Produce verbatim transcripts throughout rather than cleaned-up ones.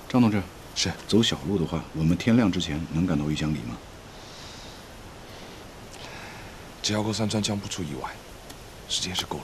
张同志， 是走小路的话，我们天亮之前能赶到玉江里吗？ 只要过山川江不出意外，时间是够了。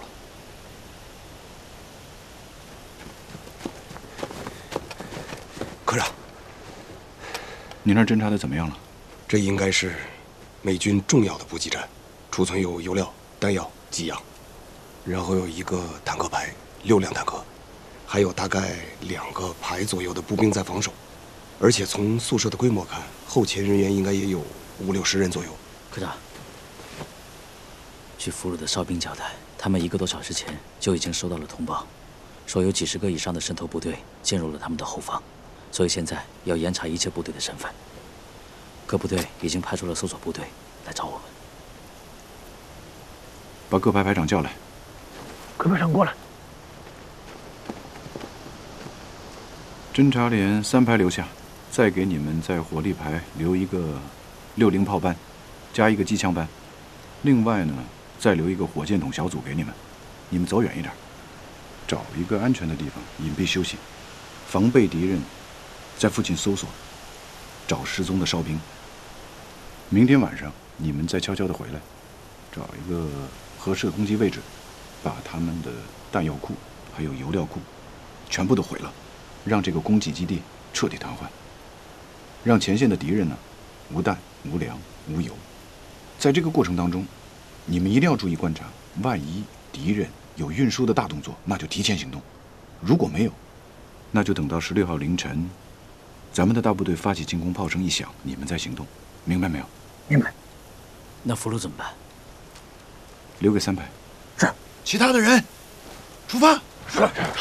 科长， 你那儿侦查的怎么样了？ 这应该是美军重要的补给站，储存有油料、弹药、给养，然后有一个坦克排，六辆坦克，还有大概两个排左右的步兵在防守。而且从宿舍的规模看，后勤人员应该也有五六十人左右。 科长，据俘虏的哨兵交代，他们一个多小时前就已经收到了通报，说有几十个以上的渗透部队进入了他们的后方，所以现在要严查一切部队的身份。各部队已经派出了搜索部队来找我们。 把各排排长叫来。 各排长过来。 侦察连三排留下，再给你们在火力排留一个六零炮班，加一个机枪班。另外呢，再留一个火箭筒小组给你们。你们走远一点，找一个安全的地方隐蔽休息，防备敌人在附近搜索，找失踪的哨兵。明天晚上你们再悄悄地回来，找一个合适的攻击位置，把他们的弹药库还有油料库全部都毁了，让这个供给基地彻底瘫痪，让前线的敌人呢无弹无粮无油。在这个过程当中，你们一定要注意观察，万一敌人有运输的大动作，那就提前行动；如果没有，那就等到十六号凌晨，咱们的大部队发起进攻，炮声一响，你们再行动，明白没有？ 明白。 那俘虏怎么办？ 留给三排。 是。 其他的人，出发。 是。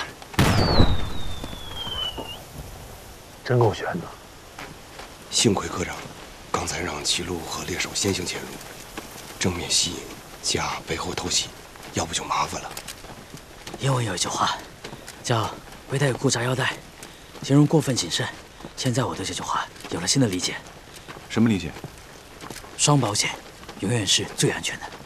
真够悬的。 幸亏科长刚才让齐路和猎手先行潜入，正面吸引加背后偷袭，要不就麻烦了。 英文有一句话叫“背带有裤扎腰带”，形容过分谨慎。现在我对这句话有了新的理解。 什么理解？ 双保险永远是最安全的。